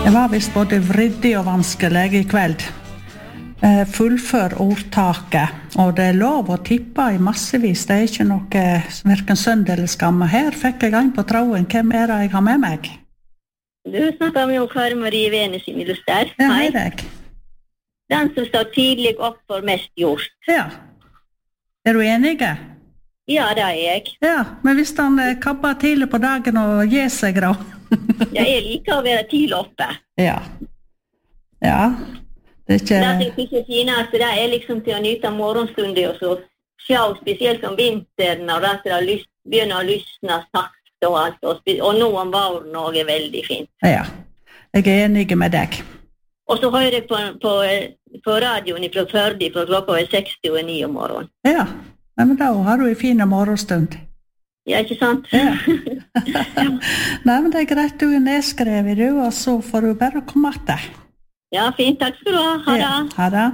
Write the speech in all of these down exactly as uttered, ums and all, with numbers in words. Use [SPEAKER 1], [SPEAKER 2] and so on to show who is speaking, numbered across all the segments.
[SPEAKER 1] Det var visst både vriddig og vanskelig I kveld. Eh, fullfør ordtaket, og det er lov å tippe I massevis. Det er ikke noe hverken synd eller skamme. Her fikk jeg en på tråden. Hvem er det jeg har med meg?
[SPEAKER 2] Du snakker med Kari Marie Venes I Miluster.
[SPEAKER 1] Ja, hei deg.
[SPEAKER 2] Den som står tidlig opp for mest gjort.
[SPEAKER 1] Ja. Er du enige?
[SPEAKER 2] Ja, det er jeg.
[SPEAKER 1] Ja, men hvis han eh, kabber tidlig på dagen og gir seg da?
[SPEAKER 2] Ja, jeg liker å være tidlig oppe.
[SPEAKER 1] Ja. Ja. Det er ikke...
[SPEAKER 2] Det er ikke finest, det er liksom til å nyte morgenstunder og så se spesielt om vinteren og at det lyst, begynner å lysne sakte og alt. Og, og nå om våren også er veldig fint.
[SPEAKER 1] Ja, jeg er enig med deg.
[SPEAKER 2] Og så hører jeg på, på, på radioen fra Førde fra klokka er seksti og ni om morgenen.
[SPEAKER 1] Ja, ja men da har du en fin morgenstund.
[SPEAKER 2] Ja, ikke sant?
[SPEAKER 1] Ja. Nei, men det er greit du er nedskrevet, du, og så får du bare komme etter.
[SPEAKER 2] Ja, fint. Takk skal du ha. Ha det.
[SPEAKER 1] Ja, ha det.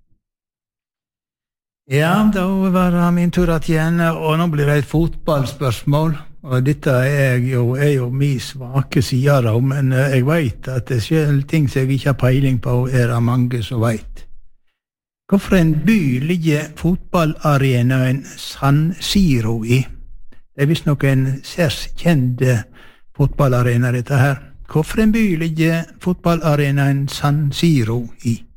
[SPEAKER 3] Ja, da var det min tur at igjen, og nå blir det et fotballspørsmål. Og dette er jo, er jo min svake side da, men jeg vet at det selv ting som jeg ikke har peiling på, er det mange som vet. Hvorfor en by ligger fotballarenaen San Siro I? Det er visst noen særs kjente fotballarena dette her. Hvorfor en by ligger fotballarenaen San Siro I?